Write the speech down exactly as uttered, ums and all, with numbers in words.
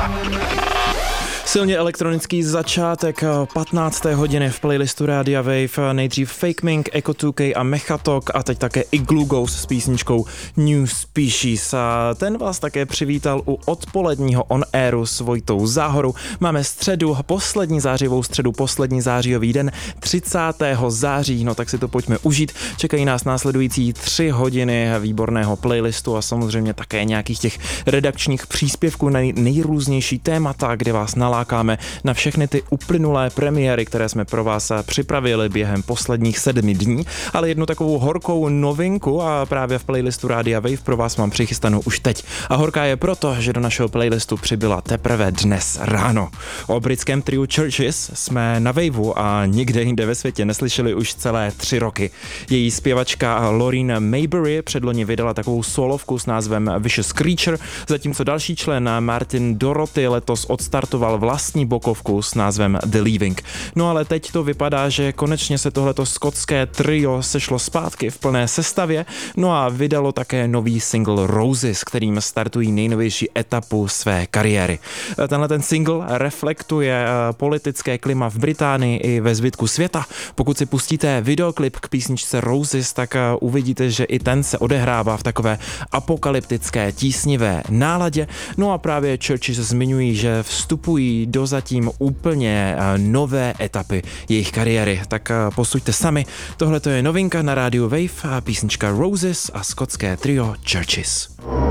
Silně elektronický začátek patnácté hodiny v playlistu Rádia Wave. Nejdřív Fake Mink, Echo dva K a Mechatok a teď také Igloo Ghost s písničkou New Species. A ten vás také přivítal u odpoledního On Airu s Vojtou Záhorou. Máme středu, poslední zářivou středu, poslední zářijový den, třicátého září, no tak si to pojďme užít. Čekají nás následující tři hodiny výborného playlistu a samozřejmě také nějakých těch redakčních příspěvků na nejrůznější témata, kde vás nalákáme na všechny ty uplynulé premiéry, které jsme pro vás připravili během posledních sedmi dní, ale jednu takovou horkou novinku a právě v playlistu Rádia Wave pro vás mám přichystanou už teď. A horká je proto, že do našeho playlistu přibyla teprve dnes ráno. O britském triu Churches jsme na Waveu a nikde jinde ve světě neslyšeli už celé tři roky. Její zpěvačka Loreen Mayberry předloni vydala takovou solovku s názvem Vicious Creature, zatímco další člen Martin Dorothy letos odstartoval vlastní bokovku s názvem The Leaving. No ale teď to vypadá, že konečně se tohleto skotské trio sešlo zpátky v plné sestavě, no a vydalo také nový single Roses, kterým startují nejnovější etapu své kariéry. Tenhle ten single reflektuje politické klima v Británii i ve zbytku světa. Pokud si pustíte videoklip k písničce Roses, tak uvidíte, že i ten se odehrává v takové apokalyptické, tísnivé náladě. No a právě Churches zmiňují, že vstupují do zatím úplně nové etapy jejich kariéry. Tak posuďte sami. Tohle to je novinka na rádiu Wave, písnička Roses a skotské trio Churches.